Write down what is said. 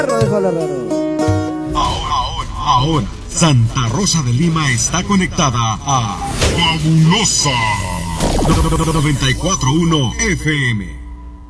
Ahora, Santa Rosa de Lima está conectada a Fabulosa 94.1 FM.